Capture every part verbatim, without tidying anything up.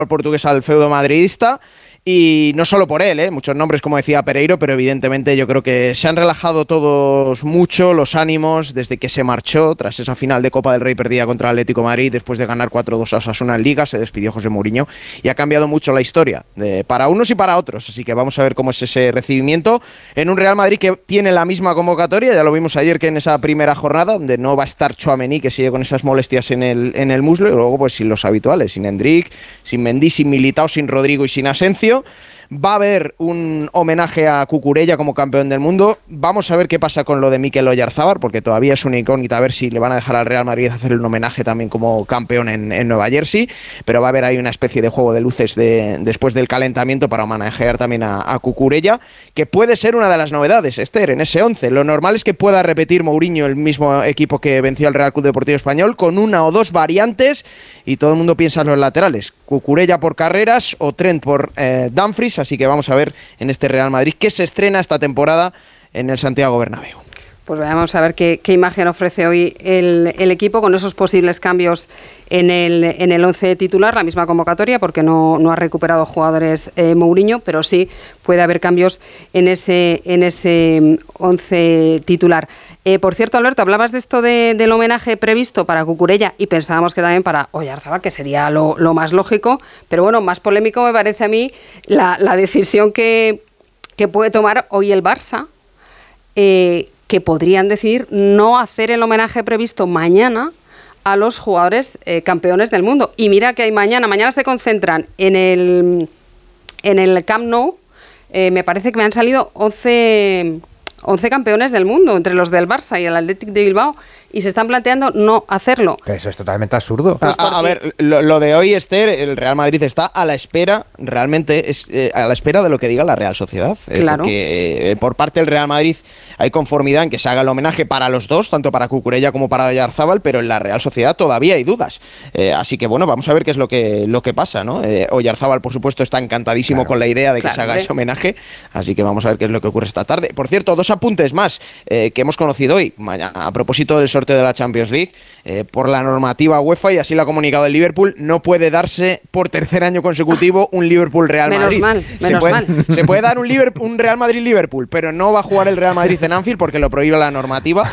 portugués al feudo madridista. Y no solo por él, ¿eh? Muchos nombres, como decía Pereiro, pero evidentemente yo creo que se han relajado todos mucho los ánimos desde que se marchó tras esa final de Copa del Rey perdida contra el Atlético de Madrid, después de ganar cuatro dos a Osasuna en Liga. Se despidió José Mourinho y ha cambiado mucho la historia, de, para unos y para otros, así que vamos a ver cómo es ese recibimiento en un Real Madrid que tiene la misma convocatoria. Ya lo vimos ayer que en esa primera jornada, donde no va a estar Tchouaméni, que sigue con esas molestias en el, en el muslo, y luego pues sin los habituales, sin Endrick, sin Mendy, sin Militao, sin Rodrigo y sin Asensio. Va a haber un homenaje a Cucurella como campeón del mundo. Vamos a ver qué pasa con lo de Mikel Oyarzábal, porque todavía es una incógnita, a ver si le van a dejar al Real Madrid hacer un homenaje también como campeón en, en Nueva Jersey, pero va a haber ahí una especie de juego de luces de, después del calentamiento para homenajear también a, a Cucurella, que puede ser una de las novedades, Esther, en ese once. Lo normal es que pueda repetir Mourinho el mismo equipo que venció al Real Club Deportivo Español, con una o dos variantes, y todo el mundo piensa en los laterales, Cucurella por Carreras o Trent por eh, Dumfries. Así que vamos a ver en este Real Madrid que se estrena esta temporada en el Santiago Bernabéu. Pues vamos a ver qué, qué imagen ofrece hoy el, el equipo con esos posibles cambios en el en el once titular, la misma convocatoria, porque no, no ha recuperado jugadores eh, Mourinho, pero sí puede haber cambios en ese en ese once titular. Eh, por cierto, Alberto, hablabas de esto de, del homenaje previsto para Cucurella y pensábamos que también para Oyarzábal, que sería lo, lo más lógico, pero bueno, más polémico me parece a mí la, la decisión que, que puede tomar hoy el Barça, eh, que podrían decidir no hacer el homenaje previsto mañana a los jugadores eh, campeones del mundo. Y mira que hay mañana, mañana se concentran en el, en el Camp Nou, eh, me parece que me han salido once... once campeones del mundo, entre los del Barça y el Athletic de Bilbao, y se están planteando no hacerlo. Pero eso es totalmente absurdo. Pues a, a ver, lo, lo de hoy, Esther, el Real Madrid está a la espera, realmente, es eh, a la espera de lo que diga la Real Sociedad. Eh, claro. Porque eh, por parte del Real Madrid hay conformidad en que se haga el homenaje para los dos, tanto para Cucurella como para Oyarzábal, pero en la Real Sociedad todavía hay dudas. Eh, así que bueno, vamos a ver qué es lo que, lo que pasa, ¿no? Eh, Oyarzábal, por supuesto, está encantadísimo claro, con la idea de que claro, se haga ese homenaje, así que vamos a ver qué es lo que ocurre esta tarde. Por cierto, dos apuntes más eh, que hemos conocido hoy, a propósito del sorteo de la Champions League. Eh, por la normativa UEFA, y así lo ha comunicado el Liverpool, no puede darse por tercer año consecutivo un Liverpool-Real Madrid. Menos mal, menos se, puede, mal. se puede dar un, Liverpool, un Real Madrid-Liverpool, pero no va a jugar el Real Madrid en Anfield porque lo prohíbe la normativa.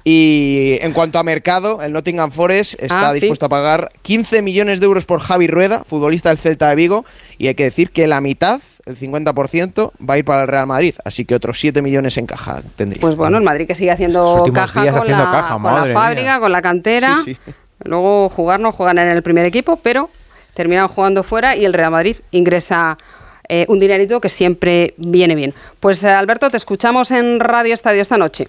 Y en cuanto a mercado, el Nottingham Forest está ah, dispuesto ¿sí? a pagar quince millones de euros por Javi Rueda, futbolista del Celta de Vigo, y hay que decir que la mitad, el cincuenta por ciento, va a ir para el Real Madrid, así que otros siete millones en caja tendría. Pues bueno, el Madrid que sigue haciendo caja con, haciendo la, caja, con la fábrica, mía. con la cantera. Sí, sí. Luego jugar no juegan en el primer equipo, pero terminan jugando fuera y el Real Madrid ingresa eh, un dinerito que siempre viene bien. Pues eh, Alberto, te escuchamos en Radio Estadio esta noche.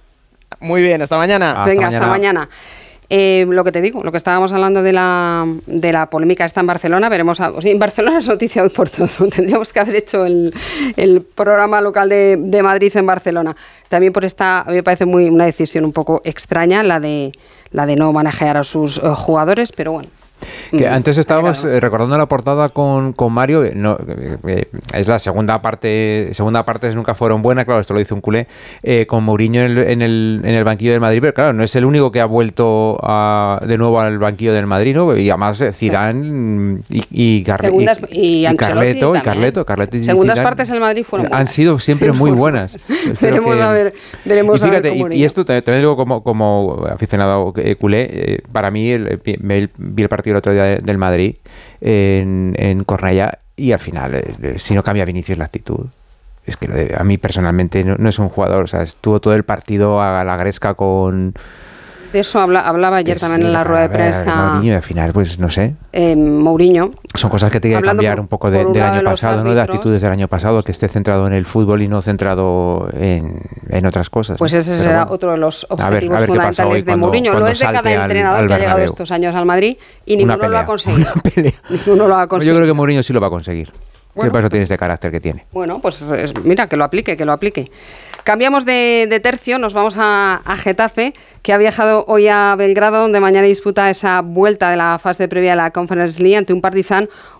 Muy bien, hasta mañana. Hasta Venga, mañana. hasta mañana. Eh, lo que te digo, lo que estábamos hablando de la, de la polémica está en Barcelona, veremos a, o sea, en Barcelona es noticia hoy por todo, tendríamos que haber hecho el, el programa local de, de Madrid en Barcelona. También por esta, a mí me parece muy una decisión un poco extraña la de, la de no manejar a sus uh, jugadores, pero bueno. Que antes estábamos eh, recordando la portada con, con Mario, no, eh, es la segunda parte, segunda parte nunca fueron buenas, claro, esto lo dice un culé, eh, con Mourinho en el, en, el, en el banquillo del Madrid, pero claro, no es el único que ha vuelto a, de nuevo al banquillo del Madrid, ¿no? Y además Zidane sí. y, y, Carle, Segundas, y, y, y Carleto, y Carleto, Carleto y Segundas Zidane partes del Madrid fueron buenas. Han sido siempre sí, muy buenas. Veremos que, a ver, veremos y fíjate, a ver cómo y, y esto también digo como, como aficionado eh, culé, eh, para mí el, el, vi el partido el otro día del Madrid en, en Cornellà y al final eh, si no cambia Vinicius la actitud, es que lo de, a mí personalmente no, no es un jugador, o sea, estuvo todo el partido a la gresca con... De eso habla, hablaba ayer pues, también en la rueda de prensa Mourinho, y al final pues no sé eh, Mourinho son cosas que tiene que cambiar por, un poco de, un del año de pasado, árbitros, ¿no? De actitudes del año pasado, que esté centrado en el fútbol y no centrado en, en otras cosas. Pues ese Pero será bueno, otro de los objetivos a ver, a ver fundamentales de cuando, Mourinho. cuando Lo es de cada entrenador al, al que ha llegado estos años al Madrid y ninguno pelea, lo ha conseguido. Ninguno lo ha conseguido. Yo creo que Mourinho sí lo va a conseguir. Bueno, ¿qué paso tiene este carácter que tiene? Bueno, pues mira, que lo aplique, que lo aplique. Cambiamos de, de tercio, nos vamos a, a Getafe, que ha viajado hoy a Belgrado, donde mañana disputa esa vuelta de la fase previa de la Conference League ante un Partizan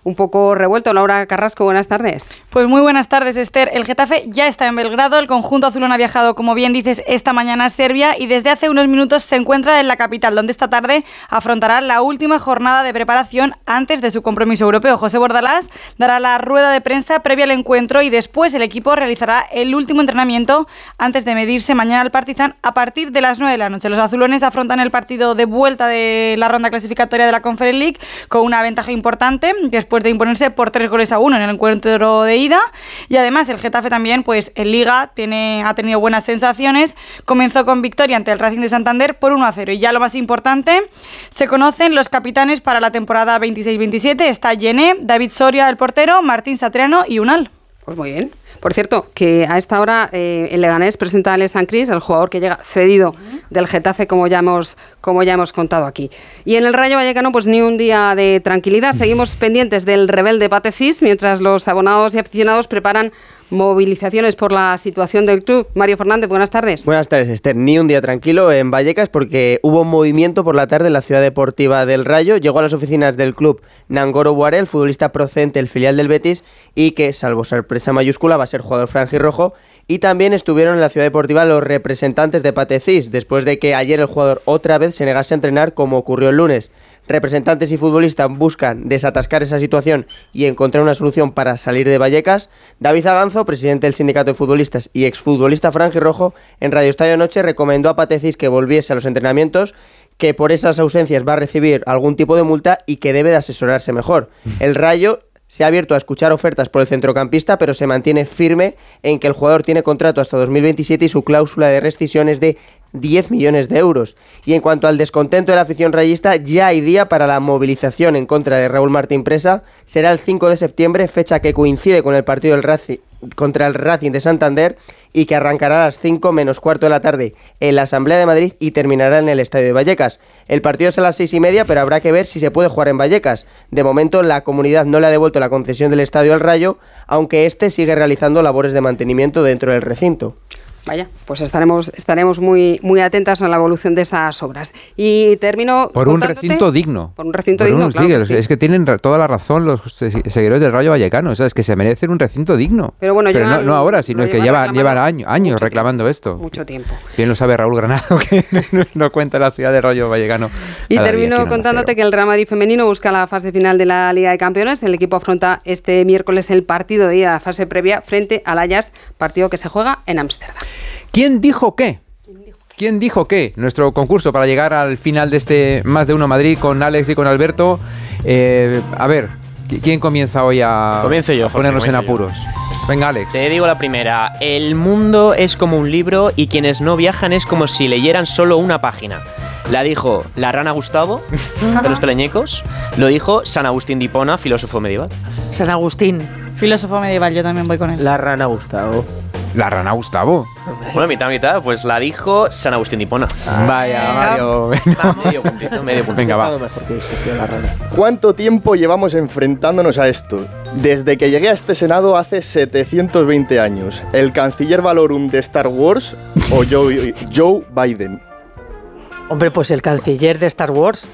un poco revuelto. Laura Carrasco, buenas tardes. Pues muy buenas tardes, Esther. El Getafe ya está en Belgrado. El conjunto azulón ha viajado, como bien dices, esta mañana a Serbia y desde hace unos minutos se encuentra en la capital, donde esta tarde afrontará la última jornada de preparación antes de su compromiso europeo. José Bordalás dará la rueda de prensa previa al encuentro y después el equipo realizará el último entrenamiento antes de medirse mañana al Partizan a partir de las nueve de la noche. Los azulones afrontan el partido de vuelta de la ronda clasificatoria de la Conference League con una ventaja importante después de imponerse por tres goles a uno en el encuentro de ida. Y además el Getafe también, pues en Liga tiene, ha tenido buenas sensaciones. Comenzó con victoria ante el Racing de Santander por uno a cero. Y ya lo más importante, se conocen los capitanes para la temporada veintiséis veintisiete. Está Yené, David Soria, el portero, Martín Satriano y Unal. Pues muy bien. Por cierto, que a esta hora eh, el Leganés presenta a Alex Sancris, el jugador que llega cedido del Getafe, como ya hemos como ya hemos contado aquí. Y en el Rayo Vallecano, pues ni un día de tranquilidad. Seguimos pendientes del rebelde Pate Cis, mientras los abonados y aficionados preparan movilizaciones por la situación del club. Mario Fernández, buenas tardes. Buenas tardes, Esther. Ni un día tranquilo en Vallecas porque hubo un movimiento por la tarde en la ciudad deportiva del Rayo. Llegó a las oficinas del club Nangoro Boare, el futbolista procedente del filial del Betis y que, salvo sorpresa mayúscula, va a ser jugador franjirrojo. Y también estuvieron en la ciudad deportiva los representantes de Pate Cis, después de que ayer el jugador otra vez se negase a entrenar como ocurrió el lunes. Representantes y futbolistas buscan desatascar esa situación y encontrar una solución para salir de Vallecas. David Aganzo, presidente del sindicato de futbolistas y exfutbolista franjirrojo, en Radio Estadio Noche recomendó a Pate Cis que volviese a los entrenamientos, que por esas ausencias va a recibir algún tipo de multa y que debe de asesorarse mejor. El Rayo se ha abierto a escuchar ofertas por el centrocampista, pero se mantiene firme en que el jugador tiene contrato hasta dos mil veintisiete y su cláusula de rescisión es de diez millones de euros. Y en cuanto al descontento de la afición rayista, ya hay día para la movilización en contra de Raúl Martín Presa. Será el cinco de septiembre, fecha que coincide con el partido del Racing contra el Racing de Santander y que arrancará a las cinco menos cuarto de la tarde en la Asamblea de Madrid y terminará en el Estadio de Vallecas. El partido es a las seis y media, pero habrá que ver si se puede jugar en Vallecas. De momento, la comunidad no le ha devuelto la concesión del estadio al Rayo, aunque este sigue realizando labores de mantenimiento dentro del recinto. Vaya, pues estaremos estaremos muy muy atentas a la evolución de esas obras. Y termino por un recinto digno. Por un recinto por digno, un, claro sí, que sí. Es que tienen toda la razón los seguidores del Rayo Vallecano, o sea, es que se merecen un recinto digno. Pero bueno, Pero llevan, no, no ahora, sino es que llevan, llevan años, años reclamando tiempo, esto. Mucho tiempo. Bien lo sabe Raúl Granado, que no cuenta la ciudad del Rayo Vallecano. Y termino contándote que el Real Madrid femenino busca la fase final de la Liga de Campeones. El equipo afronta este miércoles el partido de ida a la fase previa frente al Ajax, partido que se juega en Ámsterdam. ¿Quién dijo qué? ¿Quién dijo qué? Nuestro concurso para llegar al final de este Más de Uno Madrid con Alex y con Alberto. Eh, a ver, ¿quién comienza hoy a, Comienzo yo, a ponernos Jorge, en apuros? Yo. Venga, Alex. Te digo la primera. El mundo es como un libro y quienes no viajan es como si leyeran solo una página. La dijo la rana Gustavo, de los teleñecos. Lo dijo San Agustín de Hipona, filósofo medieval. San Agustín, filósofo medieval, yo también voy con él. La rana Gustavo. La rana Gustavo. Bueno, mitad, mitad, pues la dijo San Agustín de Hipona. Ah, Vaya, Mario. Medio puntito, medio puntito. Venga, va. Mejor que hubiese sido la rana. ¿Cuánto tiempo llevamos enfrentándonos a esto? Desde que llegué a este Senado hace setecientos veinte años. ¿El canciller Valorum de Star Wars o Joe, Joe Biden? Hombre, pues el canciller de Star Wars.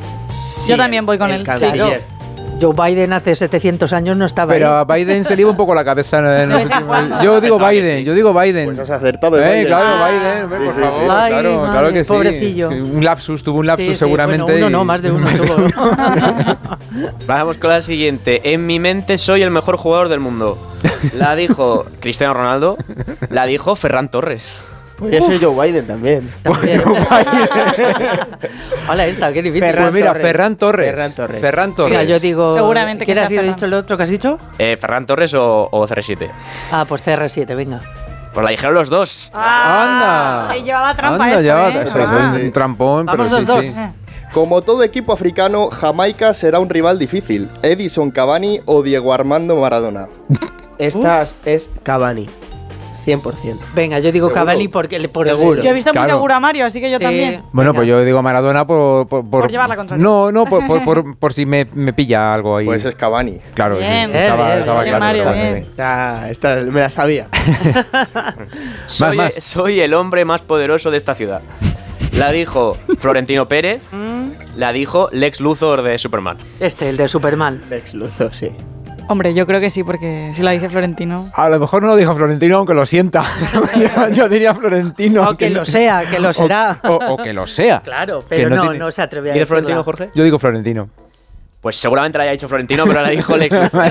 Sí, yo también voy con el él. canciller. Sí, Joe Biden hace setecientos años no estaba Pero ahí. a Biden se le iba un poco la cabeza en los últimos... Yo digo Biden, yo digo Biden. Pues has acertado. Eh, Biden. claro, Ah, Biden, hombre, sí, por sí, favor, sí. Ay, claro, madre, claro que sí. pobrecillo. Es que un lapsus, tuvo un lapsus Sí, sí, seguramente. bueno, uno y- no, más de uno tuvo. Vamos con la siguiente. En mi mente soy el mejor jugador del mundo. La dijo Cristiano Ronaldo. La dijo Ferran Torres. Podría ser Joe Biden también. También. Hola, esta, qué difícil. Ferran Pues mira, Torres. Ferran Torres. Ferran Torres. Ferran Torres. Mira, yo digo... Seguramente que ¿Quién sea ha sido Ferran. dicho el otro que has dicho? Eh, ¿Ferran Torres o, o C R siete? Ah, pues C R siete, venga. Pues la dijeron los dos. ¡Anda! Ahí llevaba trampa Anda, esto, ya, ¿eh? eso es Ah. un trampón, pero Vamos sí, los sí. dos. Como todo equipo africano, Jamaica será un rival difícil. Edison Cavani o Diego Armando Maradona. Esta es Cavani. cien por ciento. Venga, yo digo ¿Seguro? Cavani porque por Seguro. Yo he visto Claro. muy seguro a Mario, así que yo Sí. también. Bueno, Venga. pues yo digo Maradona por... Por, Por llevar la contraria. No, no, por, por, por, por si me, me pilla algo ahí. Pues es Cavani. Claro, Bien. sí, estaba, Bien, estaba bien, claro. Mario, estaba bien. bien. Ah, esta me la sabía. Soy, más. soy el hombre más poderoso de esta ciudad. La dijo Florentino Pérez. la dijo Lex Luthor de Superman. Este, el de Superman. Lex Luthor, sí. Hombre, yo creo que sí, porque si la dice Florentino. A lo mejor no lo dijo Florentino, aunque lo sienta. yo, yo diría Florentino. O que lo sea, que lo será. O, o, o que lo sea. Claro, pero no no, tiene... no se atreve a ¿Y de decirla. Florentino, Jorge? Yo digo Florentino. Pues seguramente la haya dicho Florentino, pero la dijo Lex Luthor.